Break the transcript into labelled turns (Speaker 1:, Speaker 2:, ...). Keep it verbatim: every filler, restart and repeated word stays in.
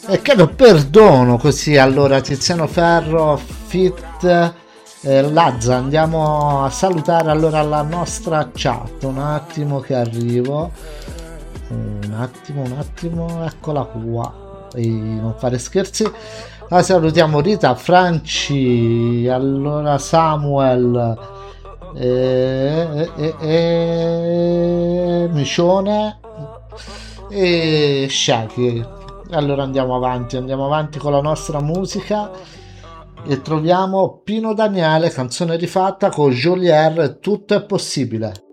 Speaker 1: E chiedo perdono così. Allora, Tiziano Ferro, Fit, eh, Lazza, andiamo a salutare allora la nostra chat. Un attimo che arrivo. Un attimo, un attimo, eccola qua. E non fare scherzi. La salutiamo Rita, Franci, allora Samuel, eh, eh, eh, Micione e Shaki. Allora andiamo avanti, andiamo avanti con la nostra musica e troviamo Pino Daniele, canzone rifatta con Jolier, Tutto è possibile.